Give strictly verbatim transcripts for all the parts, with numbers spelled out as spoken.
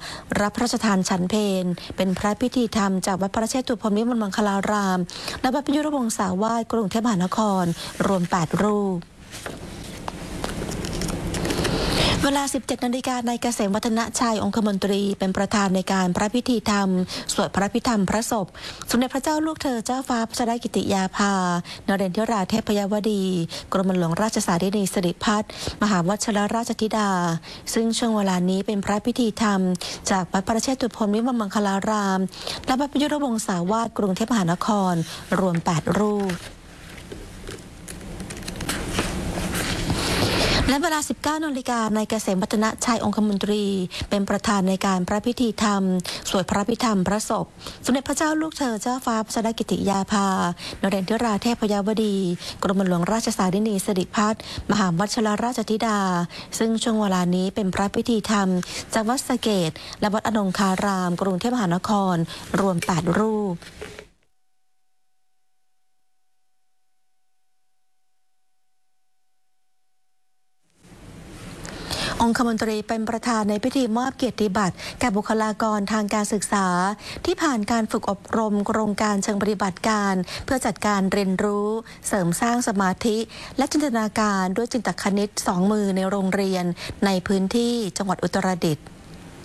รับพระราชทานฉันเพลเป็นพระพิธีธรรมจากวัดพระเชตุพนวิมลมังคลารามและวัดประยุรวงศาวาสกรุงเทพมหานครรวมแปดรูปเวลา สิบเจ็ด นาฬิกาในเกษมวัฒนชัยองคมนตรีเป็นประธานในการพระพิธีธรรมสวดพระพิธรรมพระศพสมเด็จพระเจ้าลูกเธอเจ้าฟ้าพัชรกิติยาภานเรนทิราเทพยวดีกรมหลวงราชสารินีสิริพัฒน์มหาวชิรราชธิดาซึ่งช่วงเวลานี้เป็นพระพิธีธรรมจากวัดพระเชตุพนวิมลมังคลารามและวัดประยุรวงศาวาสกรุงเทพมหานครรวมแปดรูปและเวลา สิบเก้า นาฬิกาในเกษมวัฒนชัยองคมนตรีเป็นประธานในการพระพิธีธรรมสวดพระพิธรรมพระศพสมเด็จพระเจ้าลูกเธอเจ้าฟ้าพัชรกิติยาภานเรนทิราเทพยวดีกรมหลวงราชสารินีสิริพัฒน์มหาวชิรราชธิดาซึ่งช่วงเวลานี้เป็นพระพิธีธรรมจากวัดสะเกษและวัดอนงคารามกรุงเทพมหานครรวมแปดรูปองคมนตรีเป็นประธานในพิธีมอบเกียรติบัตรแก่บุคลากรทางการศึกษาที่ผ่านการฝึกอบรมโครงการเชิงปฏิบัติการเพื่อจัดการเรียนรู้เสริมสร้างสมาธิและจินตนาการด้วยจินตคณิตสองมือในโรงเรียนในพื้นที่จังหวัดอุตรดิตถ์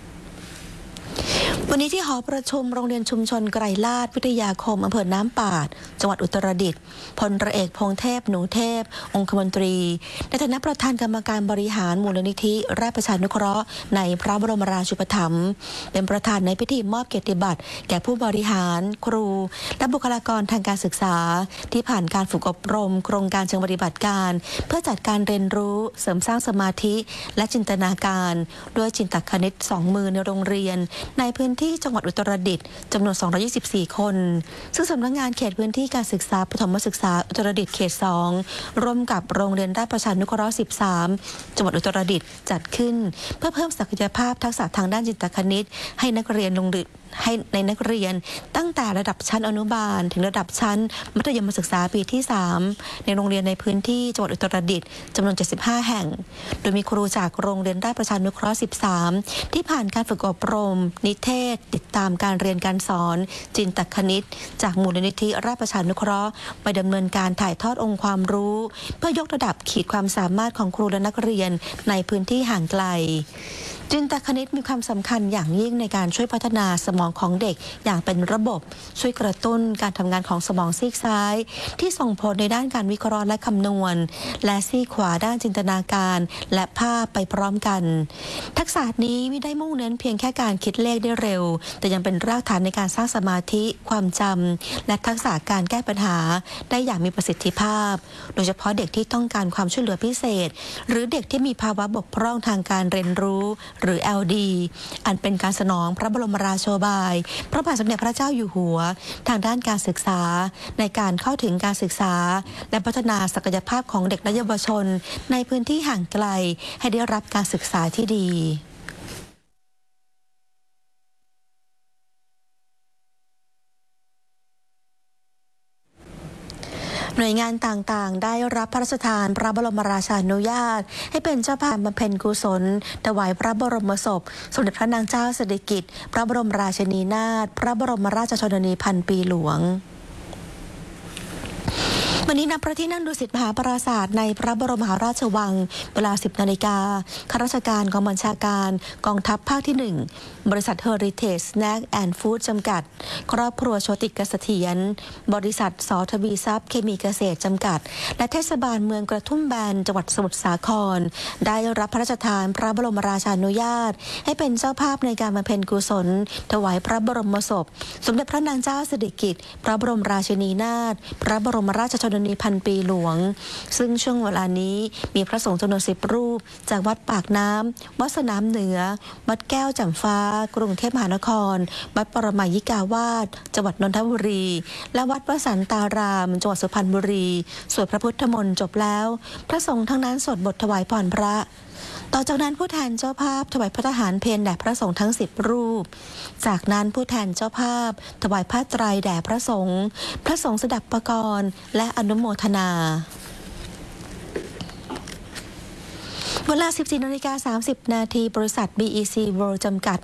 วันนี้ที่หอประชุมโรงเรียนชุมชนไกรลาดวิทยาคมอำเภอน้ำปาดจังหวัดอุตรดิตถ์พลเอกพงษ์เทพหนูเทพองคมนตรีในฐานะประธานกรรมการบริหารมูลนิธิราชประชานุเคราะห์ในพระบรมราชูปถัมภ์เป็นประธานในพิธีมอบเกียรติบัตรแก่ผู้บริหารครูและบุคลากรทางการศึกษาที่ผ่านการฝึกอบรมโครงการเชิงปฏิบัติการเพื่อจัดการเรียนรู้เสริมสร้างสมาธิและจินตนาการด้วยจินตคณิตสองมือในโรงเรียนในพื้นที่จังหวัดอุตรดิตถ์จำนวนสองร้อยยี่สิบสี่คนซึ่งสำนักงานเขตพื้นที่การศึกษาประถมศึกษาอุตรดิตถ์เขตสองร่วมกับโรงเรียนราชประชานุเคราะห์สิบสามจังหวัดอุตรดิตถ์จัดขึ้นเพื่อเพิ่มศักยภาพทักษะทางด้านจินตคณิตให้นักเรียนโรงเรียนให้ในนักเรียนตั้งแต่ระดับชั้นอนุบาลถึงระดับชั้นมัธยมศึกษาปีที่สามในโรงเรียนในพื้นที่จังหวัดอุตรดิตถ์จำนวนเจ็ดสิบห้าแห่งโดยมีครูจากโรงเรียนราชประชานุเคราะห์สิบสามที่ผ่านการฝึกอบรมนิเทศติดตามการเรียนการสอนจินตคณิตจากมูลนิธิราชประชานุเคราะห์ไปดำเนินการถ่ายทอดองค์ความรู้เพื่อยกระดับขีดความสามารถของครูและนักเรียนในพื้นที่ห่างไกลจินตคณิตมีความสำคัญอย่างยิ่งในการช่วยพัฒนาสมองของเด็กอย่างเป็นระบบช่วยกระตุ้นการทำงานของสมองซีกซ้ายที่ส่งผลในด้านการวิเคราะห์และคำนวณและซีกขวาด้านจินตนาการและภาพไปพร้อมกันทักษะนี้ไม่ได้มุ่งเน้นเพียงแค่การคิดเลขได้เร็วแต่ยังเป็นรากฐานในการสร้างสมาธิความจำและทักษะการแก้ปัญหาได้อย่างมีประสิทธิภาพโดยเฉพาะเด็กที่ต้องการความช่วยเหลือพิเศษหรือเด็กที่มีภาวะบกพร่องทางการเรียนรู้หรือ แอล ดี อันเป็นการสนองพระบรมราโชบายพระบาทสมเด็จพระเจ้าอยู่หัวทางด้านการศึกษาในการเข้าถึงการศึกษาและพัฒนาศักยภาพของเด็กและเยาวชนในพื้นที่ห่างไกลให้ได้รับการศึกษาที่ดีหน่วยงานต่างๆได้รับพระราชทานพระบรมราชานุญาตให้เป็นเจ้าภาพบำเพ็ญกุศลถวายพระบรมศพสมเด็จพระนางเจ้าสิริกิติ์พระบรมราชินีนาถพระบรมราชชนนีพันปีหลวงวันนี้ณพระที่นั่งดุสิตมหาปราสาทในพระบรมมหาราชวังเวลา สิบ นาฬิกาข้าราชการกองบัญชาการกองทัพภาคที่หนึ่งบริษัท Heritage Snack and Food จำกัดครอบครัวโชติกเสถียรบริษัทสทวีทรัพย์เคมีเกษตรจำกัดและเทศบาลเมืองกระทุ่มแบนจังหวัดสมุทรสาครได้รับพระราชทานพระบรมราชานุญาตให้เป็นเจ้าภาพในการบำเพ็ญกุศลถวายพระบรมศพสมเด็จพระนางเจ้าสิริกิติ์พระบรมราชินีนาถพระบรมราชชนนีพันปีหลวงซึ่งช่วงเวลานี้มีพระสงฆ์จำนวนสิบรูปจากวัดปากน้ำวัดสนามเหนือวัดแก้วแจ่มฟ้ากรุงเทพมหานครวัดปรมัยยิกาวาสจังหวัดนนทบุรีและวัดวสันตารามจังหวัดสุพรรณบุรีสวดพระพุทธมนต์จบแล้วพระสงฆ์ทั้งนั้นสวดบทถวายพรพระต่อจากนั้นผู้แทนเจ้าภาพถวายพระทหารเพลแด่พระสงฆ์ทั้งสิบรูปจากนั้นผู้แทนเจ้าภาพถวายผ้าไตรแด่พระสงฆ์พระสงฆ์สดับประกรณ์และอนุโมทนาเวลา สิบสี่นาฬิกาสามสิบนาทีบริษัท บี อี ซี World จำกัด